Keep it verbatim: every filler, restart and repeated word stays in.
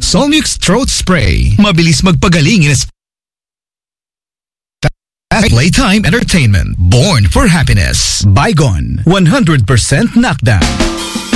Solmux Throat Spray. Mabilis magpagaling in Playtime Entertainment. Born for happiness. Bygone. one hundred percent knockdown.